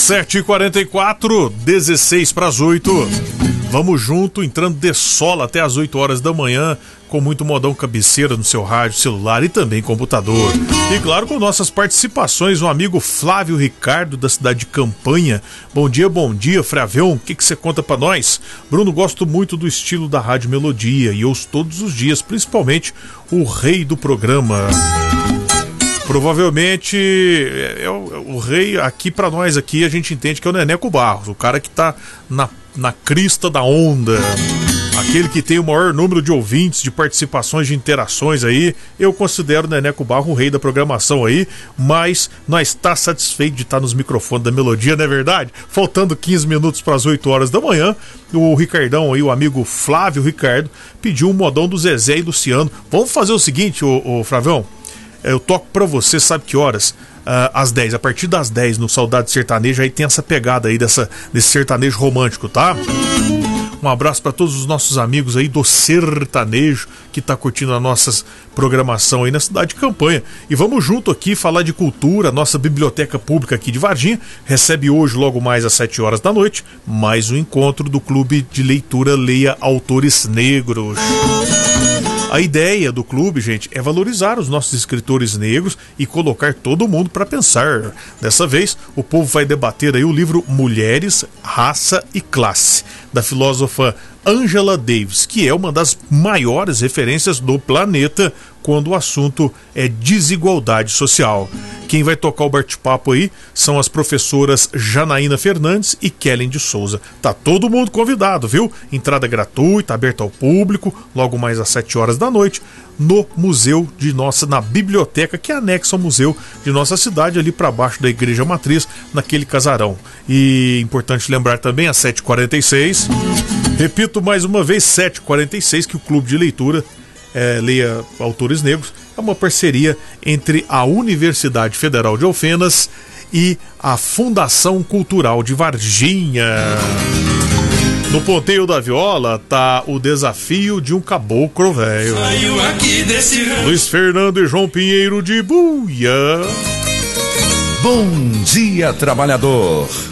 7h44, 16 para as 8. Vamos junto, entrando de sola até as 8 horas da manhã, com muito modão cabeceira no seu rádio, celular e também computador. E claro, com nossas participações, o amigo Flávio Ricardo, da cidade de Campanha. Bom dia, Flavião, o que você conta pra nós? Bruno, gosto muito do estilo da Rádio Melodia e ouço todos os dias, principalmente o rei do programa. Provavelmente o rei aqui pra nós aqui, a gente entende que é o Neneco Barros, o cara que tá na crista da onda, aquele que tem o maior número de ouvintes, de participações, de interações aí. Eu considero o Neneco Barros o rei da programação aí, mas nós está satisfeito de estar nos microfones da Melodia, não é verdade? Faltando 15 minutos para as 8 horas da manhã, o Ricardão aí, o amigo Flávio Ricardo, pediu um modão do Zezé e Luciano. Vamos fazer o seguinte, ô Flavião, eu toco pra você, sabe que horas? Às 10, a partir das 10 no Saudade Sertaneja, aí tem essa pegada aí desse sertanejo romântico, tá? Um abraço para todos os nossos amigos aí do sertanejo que tá curtindo a nossa programação aí na cidade de Campanha. E vamos junto aqui falar de cultura. Nossa biblioteca pública aqui de Varginha recebe hoje, logo mais às 7 horas da noite, mais um encontro do Clube de Leitura Leia Autores Negros. A ideia do clube, gente, é valorizar os nossos escritores negros e colocar todo mundo para pensar. Dessa vez, o povo vai debater aí o livro Mulheres, Raça e Classe, da filósofa Angela Davis, que é uma das maiores referências do planeta quando o assunto é desigualdade social. Quem vai tocar o bate-papo aí são as professoras Janaína Fernandes e Kellen de Souza. Tá todo mundo convidado, viu? Entrada gratuita, aberta ao público, logo mais às 7 horas da noite, no museu na biblioteca que anexa ao museu de nossa cidade, ali para baixo da Igreja Matriz, naquele casarão. E importante lembrar também, às 7h46, repito mais uma vez, 7h46, que o Clube de Leitura Leia Autores Negros é uma parceria entre a Universidade Federal de Alfenas e a Fundação Cultural de Varginha. No ponteio da viola tá o desafio de um caboclo velho. Luiz Fernando e João Pinheiro de Buia. Bom dia, trabalhador.